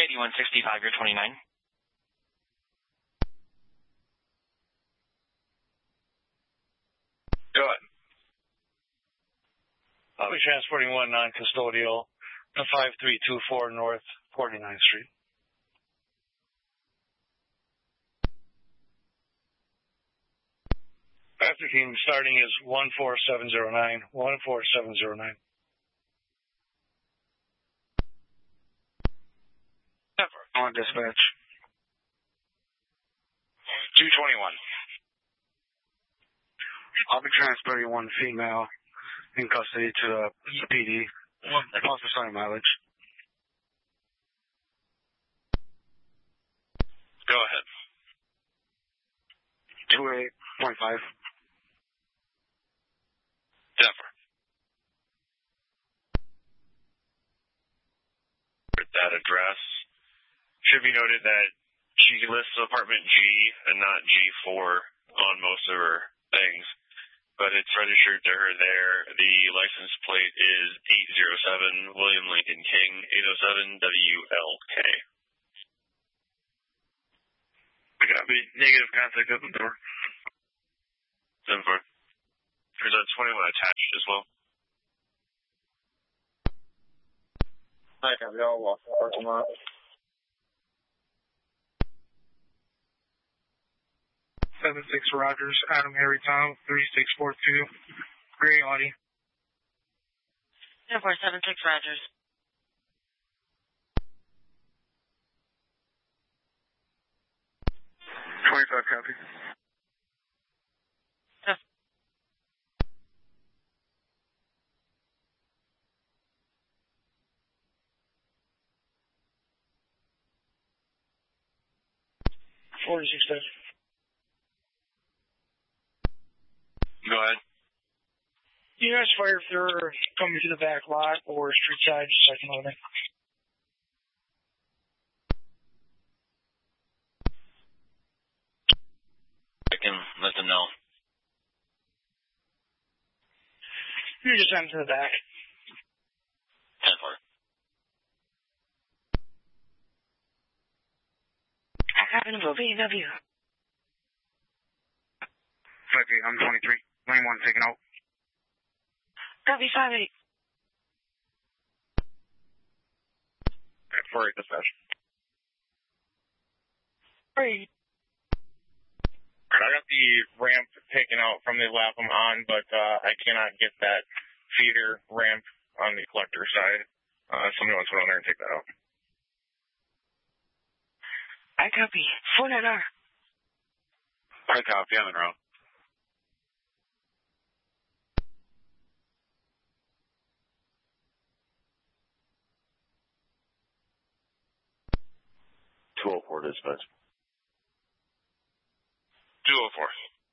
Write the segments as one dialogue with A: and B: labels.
A: 8165, you're 29.
B: Go ahead.
C: I'll be transporting one non-custodial to 5324 North 49th Street. After team starting is 14709. 14709.
B: On dispatch. 221.
C: I'll be transporting one female in custody to the PD. Plus assigned mileage.
B: Go ahead.
C: 28.5.
B: Denver. That address. Should be noted that she lists apartment G and not G4 on most of her things, but it's registered to her there. The license plate is 807 William Lincoln King, 807 WLK.
C: I copy. Negative contact at the door.
B: 7-4. There's a 21 attached as well.
C: I copy. I'll walk the parking lot. 76 Rogers, Adam Harry Tom, 3642, Gray Audi.
A: 7476 Rogers.
C: Copy.
A: Yes.
C: $46.
B: Go ahead.
C: You guys fire if they're coming to the back lot or street side, just so I can know.
B: I can let them know.
C: You just send to the back.
B: 10-4.
A: I happen to go VW.
C: 58, I'm 23. Lane 1 taken out.
A: Copy 58.
B: 48 dispatch.
A: Great.
D: I got the ramp taken out from the Lapham on, but I cannot get that feeder ramp on the collector side. Somebody wants to go on there and take that out.
A: I copy. 49R.
B: I copy. I'm in route. Dispatch. 204.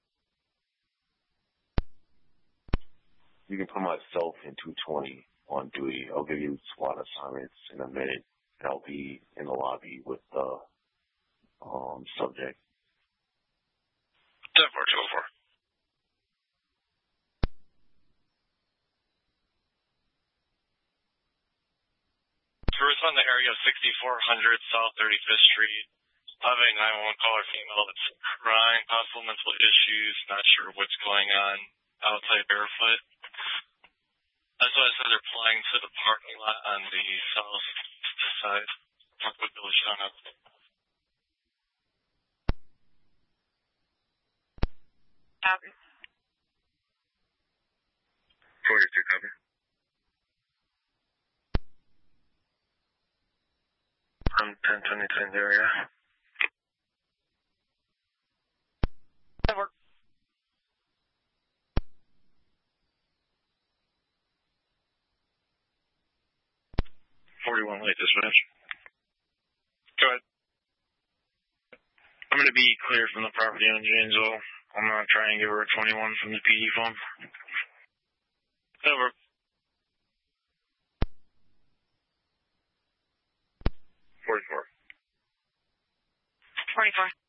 E: You can put myself in 220 on duty. I'll give you SWAT assignments in a minute, and I'll be in the lobby with the subject.
B: 10-4, 204. Tourists on the area of 6400 South 35th Street. Have a 911 caller female that's crying, possible mental issues, not sure what's going on, outside barefoot. That's why I said they're flying to the parking lot on the south side. Parkwood Village down up.
A: Copy.
B: 42, copy. I'm 1023 in the area.
A: That works.
B: 41 late dispatch. Go ahead. I'm going to be clear from the property on Janesville. I'm going to try and give her a 21 from the PD phone. Over. 44.
A: 44.